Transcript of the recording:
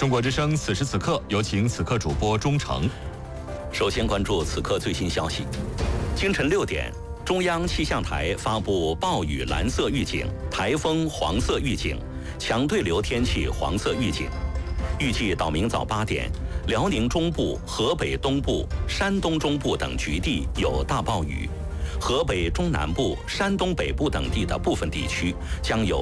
中国之声此时此刻，有请此刻主播钟诚。 首先关注此刻最新消息。清晨6点，中央气象台发布暴雨蓝色预警、台风黄色预警、强对流天气黄色预警。预计到明早8点，辽宁中部、河北东部、山东中部等局地有大暴雨，河北中南部、山东北部等地的部分地区将有